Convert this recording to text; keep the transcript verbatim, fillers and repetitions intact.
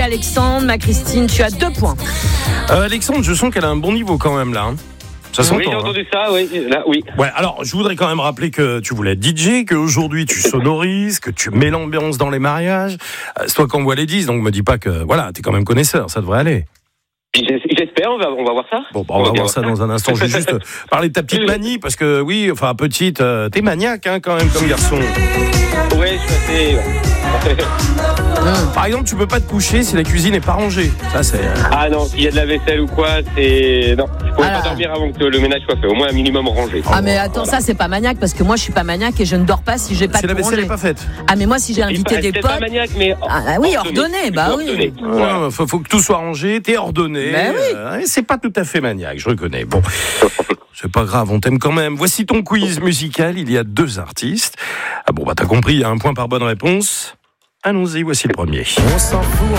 Alexandre. Ma Christine, tu as deux points. Euh, Alexandre, je sens qu'elle a un bon niveau quand même là. Hein. Ça s'entend, oui, j'ai entendu hein. ça, oui. Là, oui. Ouais, alors, je voudrais quand même rappeler que tu voulais être D J, qu'aujourd'hui tu sonorises, que tu mets l'ambiance dans les mariages. Euh, c'est toi qu'on voit les dix, donc me dis pas que, voilà, t'es quand même connaisseur, ça devrait aller. J'espère, on va, on va voir ça. Bon, bah, on, on va voir ça dans un instant. Je vais juste parler de ta petite manie, parce que oui, enfin, petite, euh, t'es maniaque, hein, quand même, comme garçon. Ouais, je suis assez... Par exemple, tu peux pas te coucher si la cuisine est pas rangée. Ça, c'est... Ah non, s'il y a de la vaisselle ou quoi, c'est... Non, je pourrais Alors... pas dormir avant que le ménage soit fait. Au moins un minimum rangé. Ah mais attends, voilà. Ça c'est pas maniaque, parce que moi je suis pas maniaque et je ne dors pas si j'ai pas si de la vaisselle rangé. n'est pas faite. Ah mais moi si j'ai invité pas, des c'est potes... pas maniaque, mais... Ah oui, ordonné, ordonné bah oui. Ordonné. Ouais, faut, faut que tout soit rangé, t'es ordonné. Ben oui. Euh, c'est pas tout à fait maniaque, je reconnais. Bon... C'est pas grave, on t'aime quand même. Voici ton quiz musical, il y a deux artistes. Ah bon, bah t'as compris, il y a un point par bonne réponse. Allons-y, voici le premier. On s'en fout.